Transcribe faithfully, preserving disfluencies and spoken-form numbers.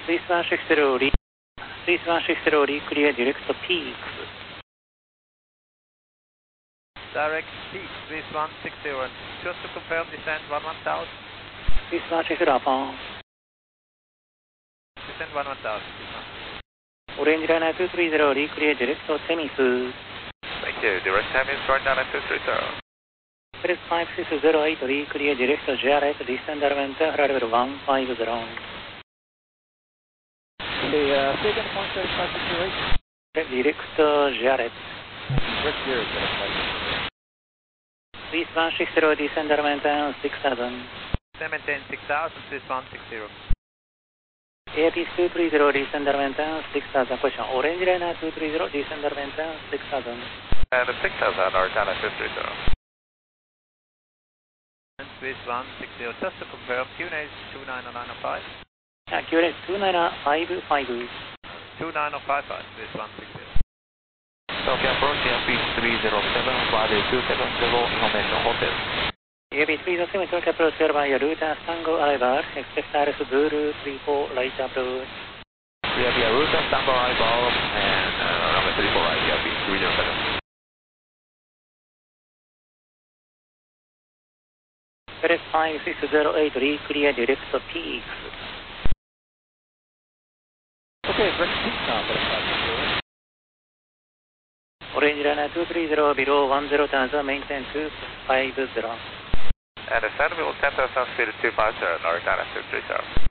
Swiss one six zero, re Swiss one six zero, re-clear direct peaks. Direct peak, Swiss one six zero, just to confirm descend one one thousand. Swiss one six zero, upon. Descend one one thousand, Orange Liner two three zero, re-clear direct Temis. Thank you, direct Temis, right down at two three zero. Press five six zero eight, re-clear direct J R S, descend Arventa, level one five zero. The uh, second point five six zero eight. Direct J R S. Direct here, Swiss one six zero, descend Arventa, six thousand. Maintain six thousand, Swiss one six zero. A P two three zero, descend Arventa, six thousand. Question, Orange Liner two three zero, descend Arventa, six thousand. And the six thousand, our down at two three zero. Swiss one six zero, just to confirm, Q N A is two nine zero nine zero five. Uh, Q N A two nine zero five five. two nine zero five five, Swiss one six zero. Tokyo approach, A P three zero seven, flight two seven zero, information hotel. A P three zero seven, Tokyo approach, via Ruta Tango Ivar, expect R S Zulu three four, right approach. We have a route and standby arrival, and uh, number three four, right, A P three zero seven. Press five six zero eight, re-clear direct peaks. Okay, direct peaks now, press five six zero eight. Orange Liner two three zero, below one zero thousand, maintain two five zero. And the center will ten thousand, speed two five zero, north down at two three zero.